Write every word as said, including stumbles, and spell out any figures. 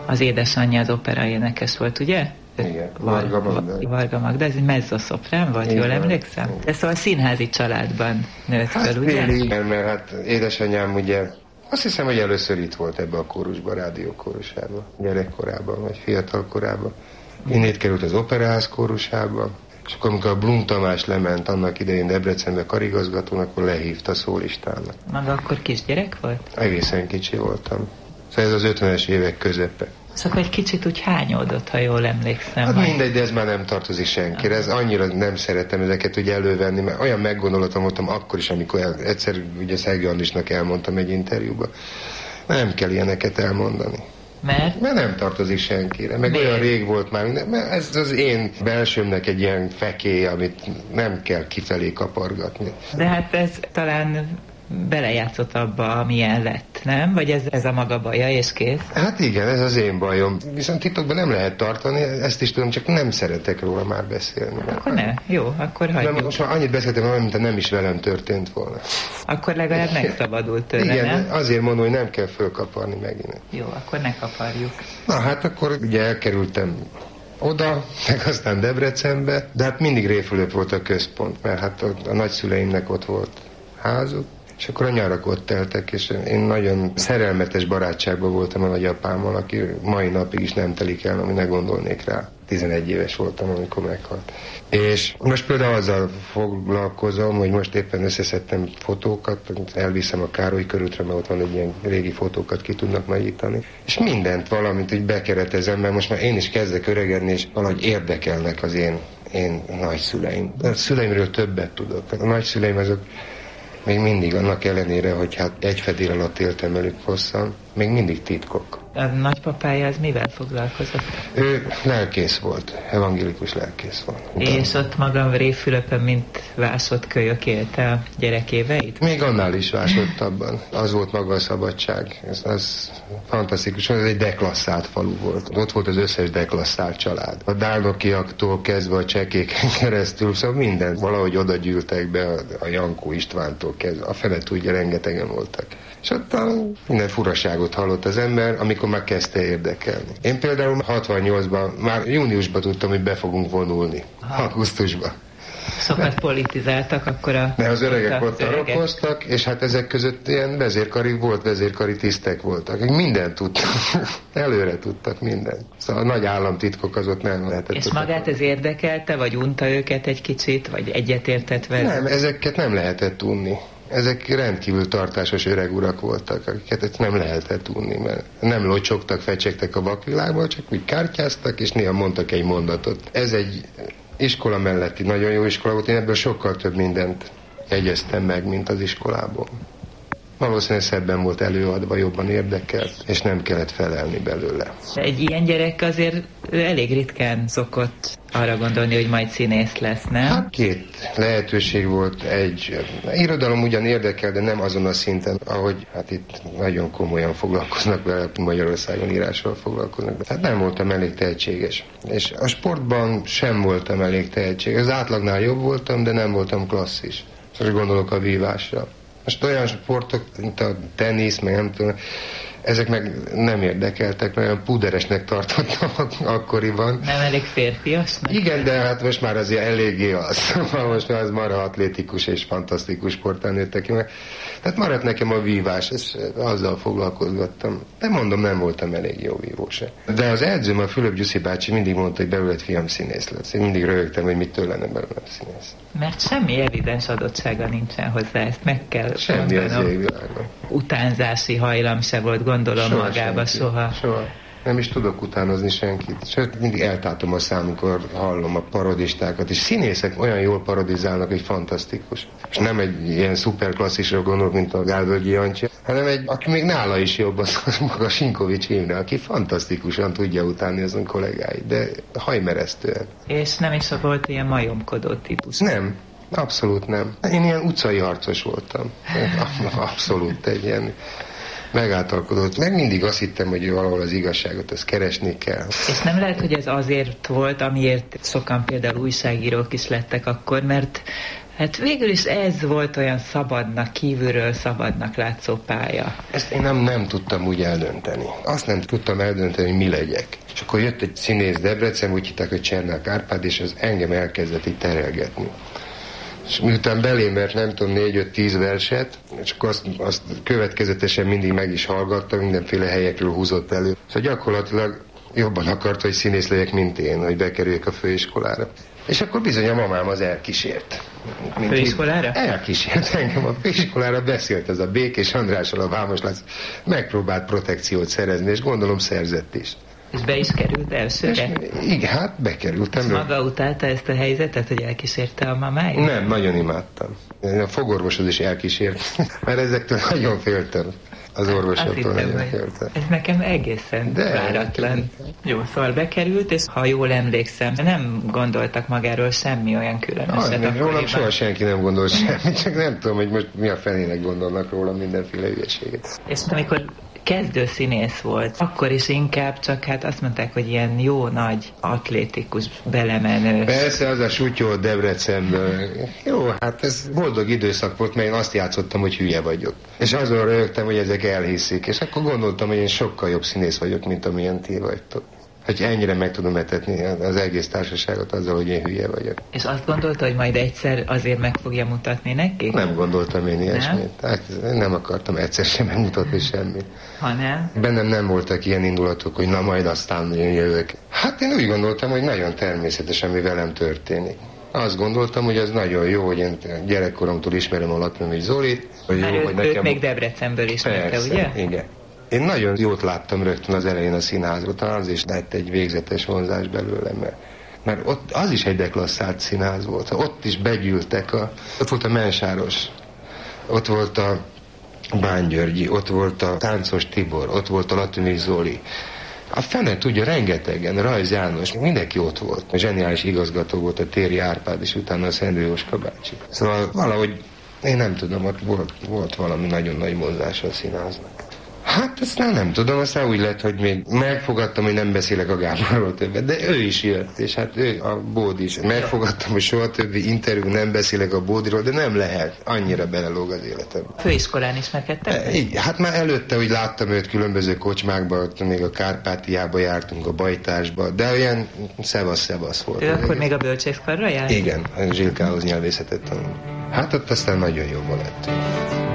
Az édesanyja az opera énekes volt, ugye? Igen, Varga Magda. Varga Magda, ez egy mezzoszoprán volt, igen, jól emlékszem? De szóval színházi családban nőtt hát, fel, ugye? Igen, mert hát édesanyám ugye, azt hiszem, hogy először itt volt ebbe a kórusba, a rádiókórusában, gyerekkorában, vagy fiatal korában. Innét került az Operaház kórusába, és akkor, amikor a Blum Tamás lement annak idején Debrecenbe karigazgatónak, akkor lehívta szólistának. Maga akkor kisgyerek volt? Egészen kicsi voltam. Szóval ez az ötvenes évek közepe. Szóval egy kicsit úgy hányódott, ha jól emlékszem. Hát mindegy, de ez már nem tartozik senkire. Ez annyira nem szeretem ezeket ugye elővenni, mert olyan meggondolatom voltam akkor is, amikor el, egyszer ugye Szegő Andrisnak elmondtam egy interjúban. Nem kell ilyeneket elmondani. Mert? Mert nem tartozik senkire. Meg Miért? Olyan rég volt már minden. Mert ez az én belsőmnek egy ilyen fekély, amit nem kell kifelé kapargatni. De hát ez talán belejátszott abba, amilyen lett, nem? Vagy ez, ez a maga baja, és kész? Hát igen, ez az én bajom. Viszont titokban nem lehet tartani, ezt is tudom, csak nem szeretek róla már beszélni. Akkor ne, jó, akkor hagyjuk. De most már annyit beszéltem, mint nem is velem történt volna. Akkor legalább megszabadult tőle, igen, nem? Azért mondom, hogy nem kell fölkaparni megint. Jó, akkor ne kaparjuk. Na hát akkor ugye elkerültem oda, meg aztán Debrecenbe, de hát mindig Réfülöp volt a központ, mert hát a, a nagyszüleimnek ott volt házuk, és akkor a nyarak ott teltek, és én nagyon szerelmetes barátságban voltam a nagyapámmal, aki mai napig is nem telik el, ami ne gondolnék rá. tizenegy éves voltam, amikor meghalt. És most például azzal foglalkozom, hogy most éppen összeszedtem fotókat, elviszem a Károly körútra, mert ott van egy ilyen régi fotókat ki tudnak nagyítani. És mindent valamint úgy bekeretezem, mert most már én is kezdek öregedni, és valahogy érdekelnek az én, én nagyszüleim. A szüleimről többet tudok. A nagyszüleim azok még mindig annak ellenére, hogy hát egy fedél alatt éltem velük hosszan, még mindig titkok. A nagypapája az mivel foglalkozott? Ő lelkész volt, evangélikus lelkész volt. És ott magam Révfülöpön, mint vásott kölyök élte a gyerekéveit? Még annál is vásottabban. Az volt maga a szabadság. Ez az fantasztikus. Ez egy deklasszált falu volt. Ott volt az összes deklasszált család. A dálnokiaktól kezdve a csekéken keresztül, szóval minden. Valahogy oda gyűltek be a, a Jankó Istvántól kezdve. A fele tudja, rengetegen voltak. És ott minden furaságot hallott az ember, amikor már kezdte érdekelni. Én például hatvannyolcban, már júniusban tudtam, hogy be fogunk vonulni. Augusztusban. Sokat politizáltak akkor a... De az öregek ott tarakoztak, és hát ezek között ilyen vezérkari volt, vezérkari tisztek voltak. Mindent tudtak. Előre tudtak mindent. Szóval a nagy államtitkok az ott nem lehetett. És magát ez érdekelte, vagy unta őket egy kicsit, vagy egyetértett vele? Nem, ezeket nem lehetett unni. Ezek rendkívül tartásos öreg urak voltak, akiket nem lehetett unni, mert nem locsogtak, fecsegtek a vakvilágban, csak úgy kártyáztak, és néha mondtak egy mondatot. Ez egy iskola melletti nagyon jó iskola volt, én ebből sokkal több mindent jegyeztem meg, mint az iskolából. Valószínűleg szebben volt előadva, jobban érdekelt, és nem kellett felelni belőle. Egy ilyen gyerek azért elég ritkán szokott arra gondolni, hogy majd színész lesz, nem? Hát két lehetőség volt. Egy irodalom ugyan érdekel, de nem azon a szinten, ahogy hát itt nagyon komolyan foglalkoznak vele, Magyarországon írással foglalkoznak. Hát nem voltam elég tehetséges. És a sportban sem voltam elég tehetséges. Az átlagnál jobb voltam, de nem voltam klasszis. Szóval gondolok a vívásra. Most olyan sportok, mint a tenisz, meg nem tudom, ezek meg nem érdekeltek, mert olyan puderesnek tartottam akkoriban. Nem elég férfiasnak? Igen, de hát most már azért eléggé az. Most már az marha atlétikus és fantasztikus sportán nőttek ki. Tehát maradt nekem a vívás, és azzal foglalkozgattam. De mondom, nem voltam elég jó vívó se. De az edzőm, a Fülöp Gyuszi bácsi mindig mondta, hogy belőled fiam színész lesz. Én mindig röhögtem, hogy mitől lenne belőlem színész. Mert semmi evidens adottsága nincsen hozzá, ezt meg kell semmi mondanom. Az égvilágon. Utánzási hajlam se volt, gondolom soha magába senki. soha. Soha. Nem is tudok utánozni senkit. Sőt, mindig eltátom a szám, amikor hallom a parodistákat, és színészek olyan jól parodizálnak, hogy fantasztikus. És nem egy ilyen szuperklasszisra gondolok, mint a Gálvölgyi Jancsi, hanem egy, aki még nála is jobb, az maga Sinkovics Imre, aki fantasztikusan tudja utálni azon kollégáit, de hajmeresztően. És nem is volt ilyen majomkodó típus? Nem. Abszolút nem. Én ilyen utcai harcos voltam. Abszolút egy ilyen megáltalkodott. Meg mindig azt hittem, hogy valahol az igazságot, ezt keresni kell. És nem lehet, hogy ez azért volt, amiért sokan például újságírók is lettek akkor, mert Hát végül is ez volt olyan szabadnak, kívülről szabadnak látszó pálya. Ezt én nem, nem tudtam úgy eldönteni. Azt nem tudtam eldönteni, hogy mi legyek. És akkor jött egy színész Debrecen, úgy hitták, hogy Csernák Árpád, és az engem elkezdett így terelgetni. És miután belém, mert nem tudom, négy-öt-tíz verset, és akkor azt, azt következetesen mindig meg is hallgattam, mindenféle helyekről húzott elő. Szóval gyakorlatilag jobban akart, hogy színész legyek, mint én, hogy bekerüljek a főiskolára. És akkor bizony a mamám az elkísért. A főiskolára? Elkísért engem a főiskolára, beszélt ez a Békés Andrással, a Vámos László, megpróbált protekciót szerezni, és gondolom szerzett is. És be is került elsőre? Igen, hát bekerültem. És maga utálta ezt a helyzetet, hogy elkísérte a mamáit? Nem, nagyon imádtam. Én a fogorvoshoz is elkísért, mert ezektől nagyon féltem. Az orvosoktól nagyon féltem. Ez nekem egészen De, váratlan. Jó, szóval bekerült, és ha jól emlékszem, nem gondoltak magáról semmi olyan különöset akkoriban. Rólam soha senki nem gondol semmit, csak nem tudom, hogy most mi a felének gondolnak rólam mindenféle hülyeséget. És amikor kezdő színész volt, akkor is inkább csak hát azt mondták, hogy ilyen jó, nagy, atlétikus, belemenő. Persze, az a sutyó Debrecenből. Jó, hát ez boldog időszak volt, mert én azt játszottam, hogy hülye vagyok. És azon rögtem, hogy ezek elhiszik. És akkor gondoltam, hogy én sokkal jobb színész vagyok, mint amilyen ti vagytok. Hogy ennyire meg tudom etetni az egész társaságot azzal, hogy én hülye vagyok. És azt gondolta, hogy majd egyszer azért meg fogja mutatni neki? Nem gondoltam én ilyesmit. Hát nem akartam egyszer sem megmutatni semmit. Ha nem? Bennem nem voltak ilyen indulatok, hogy na majd aztán én jövök. Hát én úgy gondoltam, hogy nagyon természetes, ami velem történik. Azt gondoltam, hogy ez nagyon jó, hogy én gyerekkoromtól ismerem a Latmanovics Zolit. Hogy Már jó, ő, hogy őt nekem... még Debrecenből ismerte, Persze, ugye? Igen. Én nagyon jót láttam rögtön az elején a színházról, talán az is lett egy végzetes vonzás belőlem, mert, mert ott az is egy deklasszált színház volt. Ott is begyűltek, a, ott volt a Mensáros, ott volt a Bángyörgyi, ott volt a Táncos Tibor, ott volt a Latmanovics Zoli. A fene tudja, rengetegen, Rajz János, mindenki ott volt. A zseniális igazgató volt a Téri Árpád, és utána a Szendő Jóska bácsi. Szóval valahogy, én nem tudom, ott volt, volt valami nagyon nagy mozzása a színháznak. Hát ezt nem, nem tudom, aztán úgy lett, hogy még megfogadtam, hogy nem beszélek a Gáborról többet, de ő is jött, és hát ő, a Bódi is. Megfogadtam, hogy soha többi interjú nem beszélek a Bódiról, de nem lehet, annyira belelóg az életembe. Főiskolán ismerkedtem? E, hát már előtte, hogy láttam őt különböző kocsmákban, még a Kárpátiába jártunk, a Bajtásba, de olyan szevasz-szevasz volt. Ő akkor még a bölcsészkarra járt? Igen, a Zsilkához nyelvészetet tanult. Hát ott aztán nagyon jobban lett.